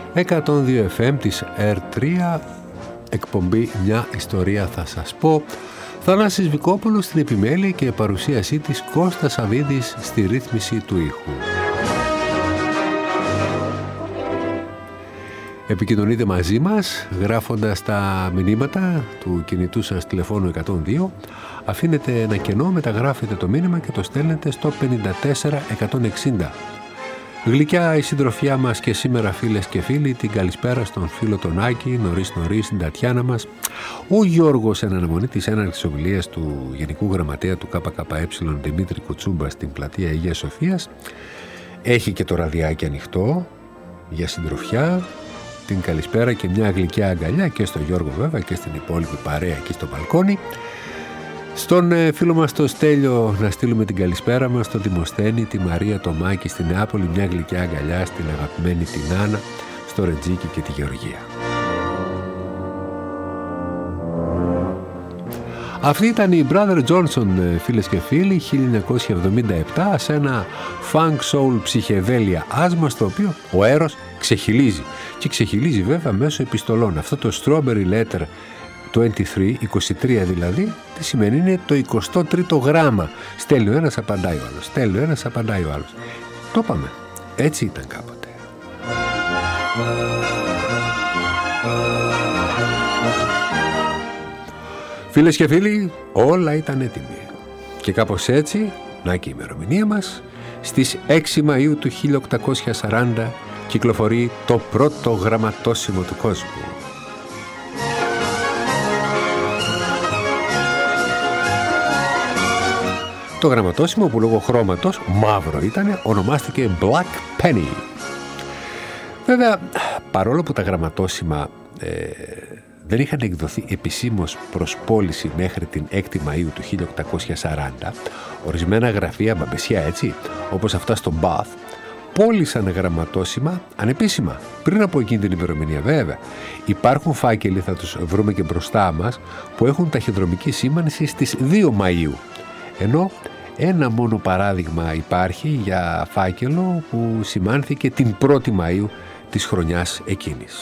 102 FM της R3, εκπομπή «Μια ιστορία θα σας πω». Θανάσης Βικόπουλος στην επιμέλεια και παρουσίασή της, Κώστας Σαββίδης στη ρύθμιση του ήχου. Επικοινωνείτε μαζί μας γράφοντας τα μηνύματα του κινητού σας τηλεφώνου 102. Αφήνετε ένα κενό, μεταγράφετε το μήνυμα και το στέλνετε στο 54160. Γλυκιά η συντροφιά μας και σήμερα, φίλες και φίλοι. Την καλησπέρα στον φίλο τον Άκη, νωρίς την Τατιάνα μας. Ο Γιώργος, εν αναμονή της έναρξης ομιλίας του Γενικού Γραμματέα του ΚΚΕ Δημήτρη Κουτσούμπα στην πλατεία Αγίας Σοφίας, έχει και το ραδιάκι ανοιχτό για συντροφιά. Την καλησπέρα και μια γλυκιά αγκαλιά και στον Γιώργο βέβαια και στην υπόλοιπη παρέα εκεί στο μπαλκόνι. Στον φίλο μας το Στέλιο να στείλουμε την καλησπέρα μας, στον Δημοσθένη, τη Μαρία, το Μάκη στη Νεάπολη, μια γλυκιά αγκαλιά στην αγαπημένη την Άννα, στο Ρετζίκι και τη Γεωργία. Αυτή ήταν η Brother Johnson, φίλες και φίλοι, 1977, σε ένα funk soul ψυχεδέλεια άσμα, στο οποίο ο αέρος ξεχυλίζει. Και ξεχυλίζει βέβαια μέσω επιστολών. Αυτό το Strawberry Letter 23, 23 δηλαδή, τι σημαίνει? Είναι το 23ο γράμμα. Στέλνει ο ένας, απαντάει ο άλλος. Στέλνει ο ένας, απαντάει ο άλλος. Το είπαμε. Έτσι ήταν κάποτε. Φίλες και φίλοι, όλα ήταν έτοιμοι. Και κάπως έτσι, να και η ημερομηνία μας, στις 6 Μαΐου του 1840 κυκλοφορεί το πρώτο γραμματόσημο του κόσμου. Το γραμματόσημο, που λόγω χρώματος μαύρο ήταν, ονομάστηκε Black Penny. Βέβαια, παρόλο που τα γραμματόσημα δεν είχαν εκδοθεί επισήμως προς πώληση μέχρι την 6η Μαΐου του 1840, ορισμένα γραφεία μπαμπεσιά, έτσι, όπως αυτά στο Bath, πώλησαν γραμματόσημα ανεπίσημα πριν από εκείνη την ημερομηνία. Βέβαια, υπάρχουν φάκελοι, θα τους βρούμε και μπροστά μας, που έχουν ταχυδρομική σήμανση στις 2 Μαΐου, ενώ ένα μόνο παράδειγμα υπάρχει για φάκελο που σημάνθηκε την 1η Μαΐου της χρονιάς εκείνης.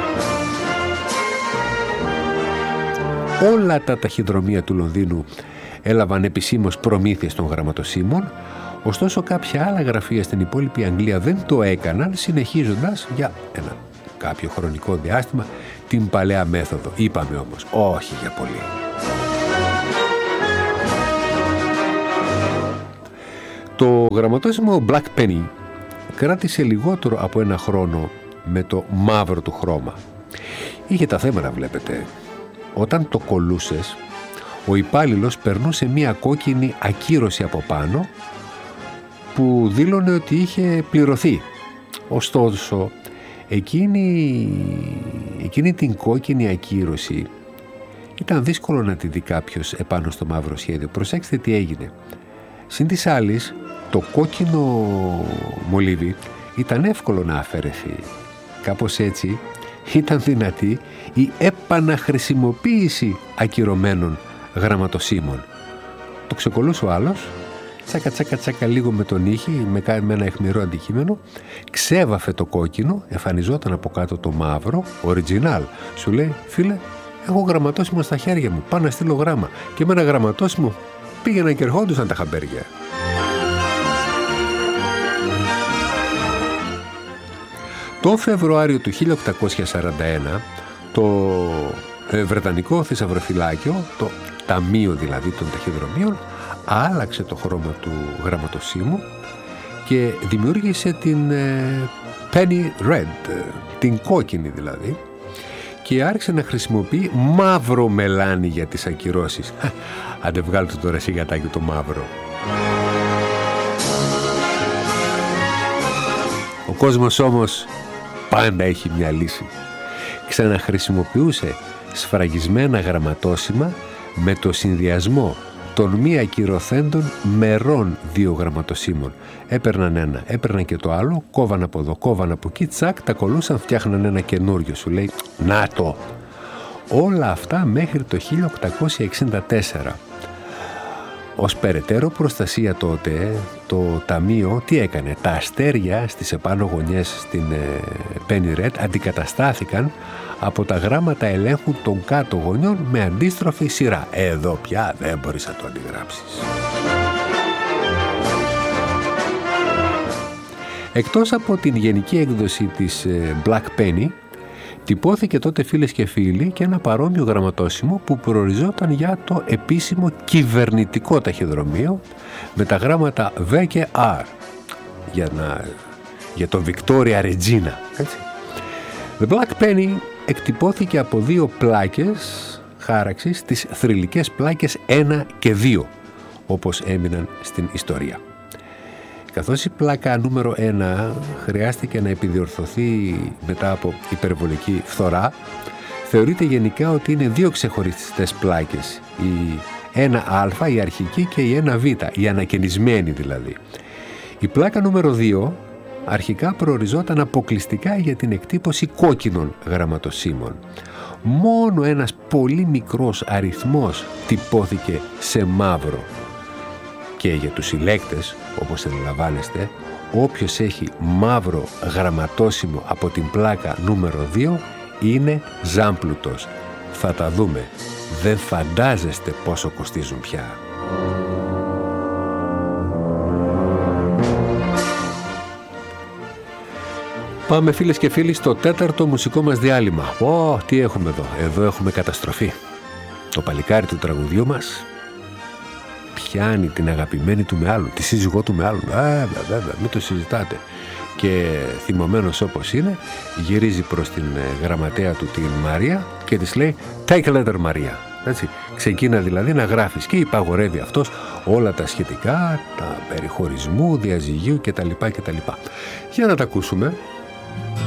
Όλα τα ταχυδρομεία του Λονδίνου έλαβαν επισήμως προμήθειες των γραμματοσύμων, ωστόσο κάποια άλλα γραφεία στην υπόλοιπη Αγγλία δεν το έκαναν, συνεχίζοντας για ένα κάποιο χρονικό διάστημα την παλαιά μέθοδο. Είπαμε όμως, όχι για πολύ. Το γραμματόσημο Black Penny κράτησε λιγότερο από ένα χρόνο με το μαύρο του χρώμα. Είχε τα θέματα, βλέπετε. Όταν το κολούσες, ο υπάλληλος περνούσε μία κόκκινη ακύρωση από πάνω που δήλωνε ότι είχε πληρωθεί. Ωστόσο, εκείνη την κόκκινη ακύρωση ήταν δύσκολο να τη δει κάποιος επάνω στο μαύρο σχέδιο. Προσέξτε τι έγινε. Συν της άλλης, το κόκκινο μολύβι ήταν εύκολο να αφαιρεθεί. Κάπως έτσι ήταν δυνατή η επαναχρησιμοποίηση ακυρωμένων γραμματοσύμων. Το ξεκολούσε ο άλλος, τσάκα λίγο με τον ήχη, με ένα αιχμηρό αντικείμενο, ξέβαφε το κόκκινο, εμφανιζόταν από κάτω το μαύρο, original. Σου λέει, φίλε, έχω γραμματόσημο στα χέρια μου, πάω να στείλω γράμμα. Και με ένα γραμματόσημο πήγαιναν και ερχόντουσαν τα χαμπέρια. Το Φεβρουάριο του 1841, το Βρετανικό Θησαυροφυλάκιο, το Ταμείο δηλαδή των Ταχυδρομείων, άλλαξε το χρώμα του γραμματοσύμου και δημιούργησε την Penny Red, την κόκκινη δηλαδή, και άρχισε να χρησιμοποιεί μαύρο μελάνι για τις ακυρώσεις. Άντε βγάλτε τώρα σιγατάκι το μαύρο. Ο κόσμος όμως πάντα έχει μια λύση. Ξαναχρησιμοποιούσε σφραγισμένα γραμματόσημα με το συνδυασμό των μη ακυρωθέντων μερών 2 γραμματοσύμων. Έπαιρναν ένα, έπαιρναν και το άλλο, κόβαν από εδώ, κόβαν από εκεί, τσακ, τα κολούσαν, φτιάχναν ένα καινούριο. Σου λέει, να το! Όλα αυτά μέχρι το 1864. Ως περαιτέρω προστασία τότε το ταμείο τι έκανε? Τα αστέρια στις επάνω γωνιές στην Penny Red αντικαταστάθηκαν από τα γράμματα ελέγχου των κάτω γωνιών με αντίστροφη σειρά. Εδώ πια δεν μπορείς να το αντιγράψεις. Εκτός από την γενική έκδοση της Black Penny, τυπώθηκε τότε, φίλες και φίλοι, και ένα παρόμοιο γραμματόσημο που προοριζόταν για το επίσημο κυβερνητικό ταχυδρομείο με τα γράμματα V και R για το Victoria Regina. Έτσι. The Black Penny εκτυπώθηκε από 2 πλάκες χάραξης, τις θρυλικές πλάκες 1 και 2, όπως έμειναν στην ιστορία. Καθώς η πλάκα νούμερο 1 χρειάστηκε να επιδιορθωθεί μετά από υπερβολική φθορά, θεωρείται γενικά ότι είναι 2 ξεχωριστές πλάκες. Η 1α, η αρχική, και η 1β, η ανακαινισμένη δηλαδή. Η πλάκα νούμερο 2 αρχικά προοριζόταν αποκλειστικά για την εκτύπωση κόκκινων γραμματοσύμων. Μόνο ένας πολύ μικρός αριθμός τυπώθηκε σε μαύρο. Και για τους συλλέκτες, όπως αντιλαμβάνεστε, όποιος έχει μαύρο γραμματόσημο από την πλάκα νούμερο 2 είναι ζάμπλουτος. Θα τα δούμε. Δεν φαντάζεστε πόσο κοστίζουν πια. Πάμε, φίλες και φίλοι, στο 4ο μουσικό μας διάλειμμα. Τι έχουμε εδώ? Εδώ έχουμε καταστροφή. Το παλικάρι του τραγουδιού μας πιάνει την αγαπημένη του με άλλον, τη σύζυγό του με άλλον. Βέβαια, μην το συζητάτε. Και θυμωμένος όπως είναι, γυρίζει προς την γραμματέα του, την Μαρία, και της λέει «Take a letter, Μαρία». Έτσι. Ξεκίνα δηλαδή να γράφεις, και υπαγορεύει αυτός όλα τα σχετικά, τα περιχωρισμού, διαζυγίου κτλ. Για να τα ακούσουμε.